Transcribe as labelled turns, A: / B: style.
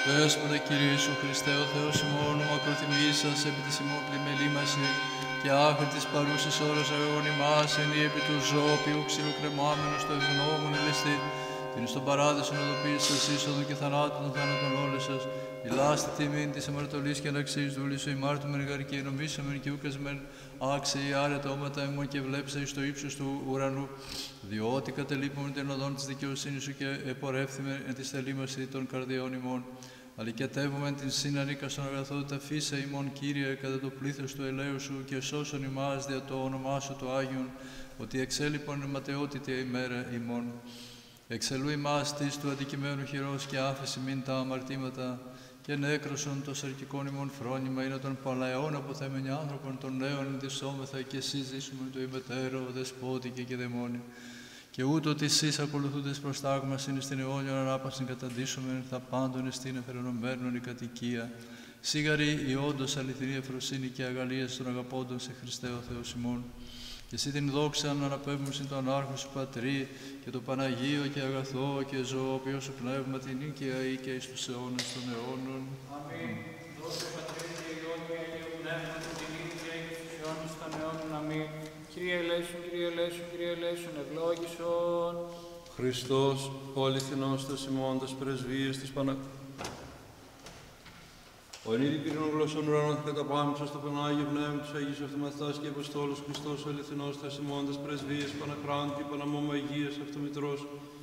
A: Δέσποτα Κύριε Ιησού Χριστέ, ο Θεός ημών, ο μακροθυμήσας επί της ημών πλημελήμαση και άχρη της παρούσης ώρας αγών ημάς, εν ή επί του ζώου, οποίου ξυλοκρεμάμενος το ευγνώμων ελεστή, την στον παράδεισον οδοποίησας είσοδο και θανάτων των θάνατων όλες σας, ηλάστε τιμήν της αμαρτωλής και αναξίης δούλης, ο ημάρτουμεν γαρ και νομίσαμεν και ούκασμεν άξιοι άρετα όματα ημών και βλέψα εις το ύψος του ουρανού, διότι κατελείπομεν την οδόν της δικαιοσύνης σου και επορεύθυμεν εν της θελήμαση των καρδιών ημών. Αλικετεύομεν την συνανίκαστον αγαθότητα φύσα ημών, Κύριε, κατά το πλήθος του ελέου σου και σώσον ημάς δια το όνομά σου το Άγιον, ότι εξέλιπον ματαιότητα ημέρα ημών. Εξελού ημάς της του αντικειμένου χειρός και άφεση μην τα αμαρτήματα και νέκρωσον το σαρκικών ημών φρόνημα, είναι των παλαιών αποθέμενοι άνθρωπων των νέων ενδυσσόμεθα και εσείς ζήσουμε το ημετέρω, δεσπότικε και δαιμόνι. Και ούτω ότι εσείς ακολουθούντες προς τάγμας είναι στην αιώνιον ανάπαυσιν καταντήσομεν, θα πάντων εστίν εφερονωμένων η κατοικία. Σίγαρη η όντως αληθινή ευφροσύνη και αγαλία των αγαπώντων σε Χριστέ ο Θεός ημών. Και εσύ την δόξα να αναπέμπουν συν τον άρχο σου Πατρί και το Παναγίο και αγαθό και ζώο, οποίο σου πνεύμα την νίκαια ή και εις τους αιώνας των αιώνων.
B: Αμήν. Δόξα Πατρί και Υιό και Αγίου Πνεύματος την νίκαια ή και στους αιώνας των αιώνων. Αμήν. Κύριε ελέησον, Κύριε ελέησον, Κύριε ελέησον, ευλόγησον.
A: Χριστός, ο αληθινός Θεός ημών, τας πρεσβείες της Ο εν είδη πυρηνών γλωσσών ουρανών και καταπάμψος στο Πανάγιο Πνεύμα τους Αγίους Αυτομαθάς και Αποστόλους Χριστός ο αληθινός Θεός ημών, τας πρεσβείες Παναχράντου και Παναμώμα Υγείας Αυτομητρός,